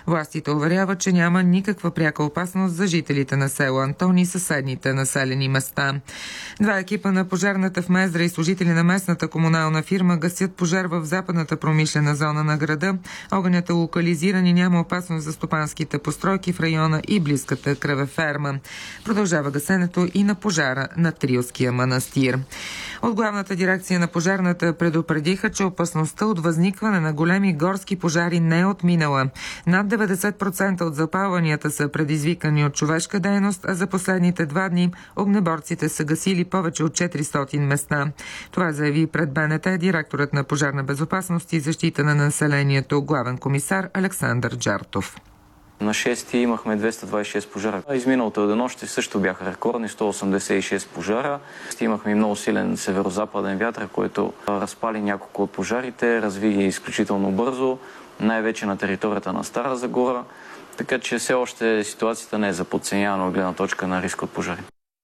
Властите уверяват, че няма никаква пряка опасност за жителите на село Антон и съседните населени места. Два екипа на пожарната в Мездра и служители на местната комунална фирма гасят пожар в западната промишлена зона на града. Огънят е локализиран и няма опасност за стопанските постройки в района и близката кравеферма. Продължава гасенето и на пожара на Трилския манастир. От главната дирекция на пожарната предупредиха, че опасността от възникване на големи горски пожари не е отминала. Над 90% от запалванията са предизвикани от човешка дейност, а за последните 2 дни огнеборците са гасили повече от 400 места. Това заяви пред БНТ директорът на пожарна безопасност и защита на населението, главен комисар Александър Джартов. На 6 имахме 226 пожара. Изминалото денонощие също бяха рекордни 186 пожара. Имахме и много силен северо-западен вятър, който разпали няколко от пожарите, разви ги изключително бързо, най-вече на територията на Стара Загора. Така че все още ситуацията не е за подценяване от гледна точка на риск от пожари.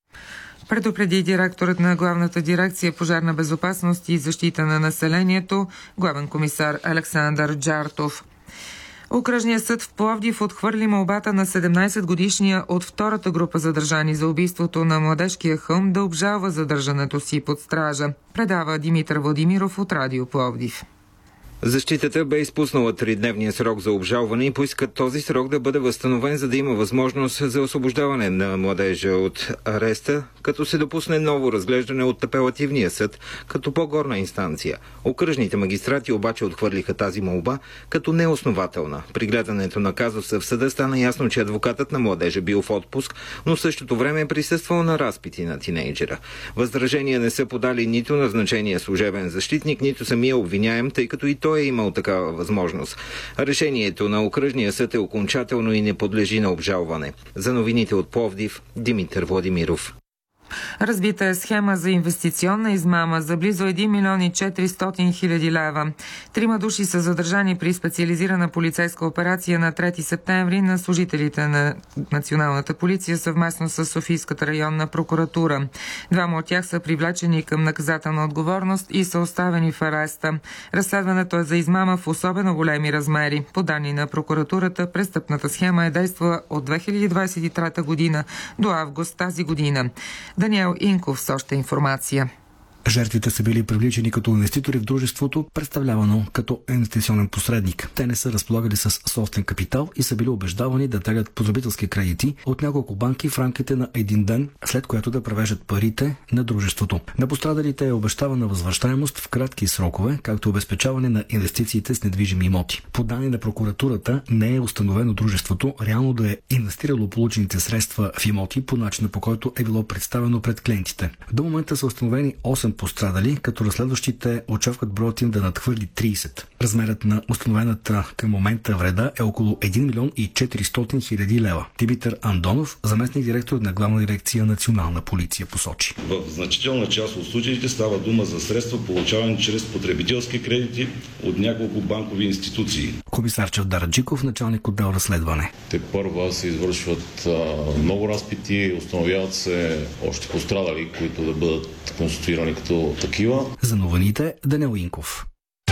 Предупреди директорът на главната дирекция пожарна безопасност и защита на населението, главен комисар Александър Джартов. Окръжният съд в Пловдив отхвърли молбата на 17-годишния от втората група задържани за убийството на Младежкия хълм да обжалва задържането си под стража. Предава Димитър Владимиров от Радио Пловдив. Защитата бе изпуснала 3-дневния срок за обжалване и поиска този срок да бъде възстановен, за да има възможност за освобождаване на младежа от ареста, като се допусне ново разглеждане от апелативния съд като по-горна инстанция. Окръжните магистрати обаче отхвърлиха тази молба като неоснователна. При гледането на казуса в съда стана ясно, че адвокатът на младежа бил в отпуск, но в същото време е присъствал на разпити на тинейджера. Възражения не са подали нито назначения служебен защитник, нито самия обвиняем, тъй като и той е имал такава възможност. Решението на окръжния съд е окончателно и не подлежи на обжалване. За новините от Пловдив, Димитър Владимиров. Разбита е схема за инвестиционна измама за близо 1 милион и 400 хиляди лева. 3 души са задържани при специализирана полицейска операция на 3 септември на служителите на Националната полиция съвместно с Софийската районна прокуратура. 2 от тях са привлечени към наказателна отговорност и са оставени в ареста. Разследването е за измама в особено големи размери. По данни на прокуратурата, престъпната схема е действала от 2023 година до август тази година. Даниел Инков с още информация. Жертвите са били привличани като инвеститори в дружеството, представлявано като инвестиционен посредник. Те не са разполагали с собствен капитал и са били убеждавани да теглят потребителски кредити от няколко банки в рамките на един ден, след което да превеждат парите на дружеството. На пострадалите е обещавана възвръщаемост в кратки срокове, както обезпечаване на инвестициите с недвижими имоти. По данни на прокуратурата не е установено дружеството реално да е инвестирало получените средства в имоти по начина, по който е било представено пред клиентите. До момента са установени 8 пострадали, като разследващите очакват броят им да надхвърли 30. Размерът на установената към момента вреда е около 1 милион и 400 хиляди лева. Димитър Андонов, заместник директор на Главна дирекция Национална полиция, посочи. В значителна част от случаите става дума за средства, получавани чрез потребителски кредити от няколко банкови институции. Комисар Чавдар Джиков, началник отдел разследване. Те първа се извършват много разпити, установяват се още пострадали, които да бъдат конституирани като такива. За новините Даниел Инков.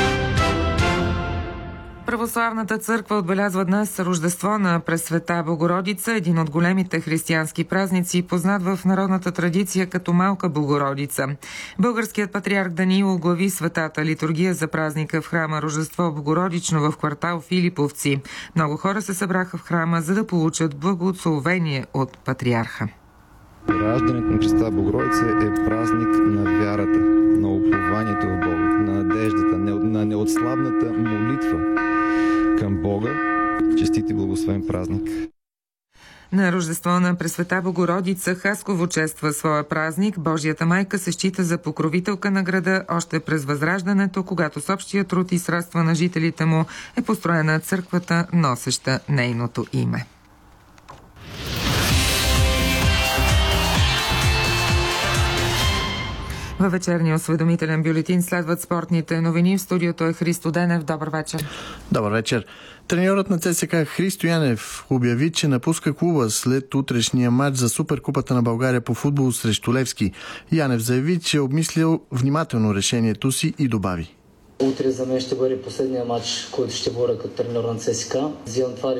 Православната църква отбелязва днес Рождество на Пресвета Богородица, един от големите християнски празници, познат в народната традиция като Малка Богородица. Българският патриарх Даниил оглави светата литургия за празника в храма Рождество Богородично в квартал Филиповци. Много хора се събраха в храма, за да получат благословение от патриарха. Раждането на Пресвета Богородица е празник на вярата, на упованието в Бога, на надеждата, на неотслабната молитва към Бога. Честит и благословен празник! На Рождество на Пресвета Богородица Хасково чества своя празник. Божията майка се счита за покровителка на града още през Възраждането, когато с общия труд и средства на жителите му е построена църквата, носеща нейното име. Във вечерния осведомителен бюлетин следват спортните новини. В студиото е Христо Денев. Добър вечер. Добър вечер. Треньорът на ЦСКА Христо Янев обяви, че напуска клуба след утрешния матч за Суперкупата на България по футбол срещу Левски. Янев заяви, че е обмислил внимателно решението си и добави: Утре за мен ще бъде последния матч, който ще боря като треньор на ЦСКА. Взимам това